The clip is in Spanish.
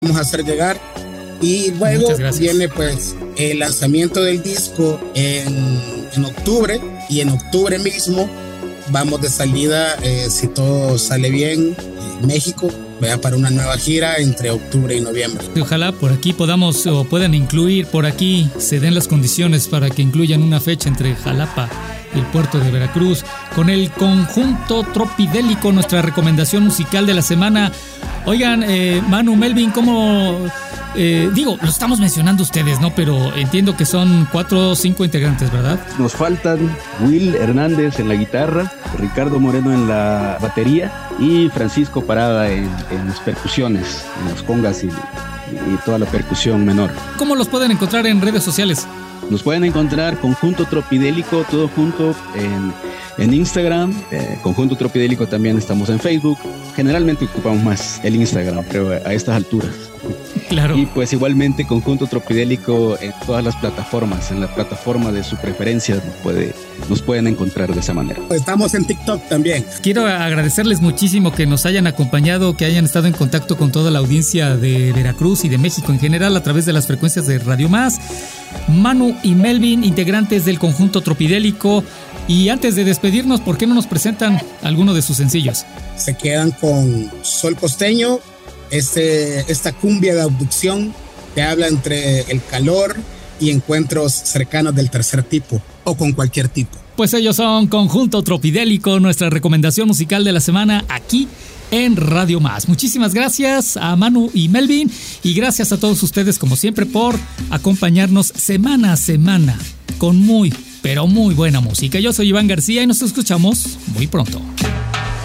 vamos a hacer llegar. Y luego viene pues el lanzamiento del disco en octubre, y en octubre mismo vamos de salida, si todo sale bien, México, para una nueva gira entre octubre y noviembre. Ojalá por aquí podamos o puedan incluir, por aquí se den las condiciones para que incluyan una fecha entre Jalapa y el puerto de Veracruz con el conjunto Tropidélico, nuestra recomendación musical de la semana. Oigan, Manu, Melvin, ¿cómo...? Lo estamos mencionando ustedes, ¿no? Pero entiendo que son 4 o 5 integrantes, ¿verdad? Nos faltan Will Hernández en la guitarra, Ricardo Moreno en la batería y Francisco Parada en las percusiones, en las congas y toda la percusión menor. ¿Cómo los pueden encontrar en redes sociales? Nos pueden encontrar Conjunto Tropidélico, todo junto en Instagram. Conjunto Tropidélico también estamos en Facebook. Generalmente ocupamos más el Instagram, pero a estas alturas. Claro. Y pues igualmente Conjunto Tropidélico en todas las plataformas, en la plataforma de su preferencia nos pueden encontrar de esa manera. Estamos en TikTok también. Quiero agradecerles muchísimo que nos hayan acompañado, que hayan estado en contacto con toda la audiencia de Veracruz y de México en general a través de las frecuencias de Radio Más. Manu y Melvin, integrantes del Conjunto Tropidélico. Y antes de despedirnos, ¿por qué no nos presentan alguno de sus sencillos? Se quedan con Sol Costeño, esta cumbia de abducción que habla entre el calor y encuentros cercanos del tercer tipo o con cualquier tipo. Pues ellos son Conjunto Tropidélico, nuestra recomendación musical de la semana aquí en Radio Más. Muchísimas gracias a Manu y Melvin, y gracias a todos ustedes como siempre por acompañarnos semana a semana con muy, pero muy buena música. Yo soy Iván García y nos escuchamos muy pronto.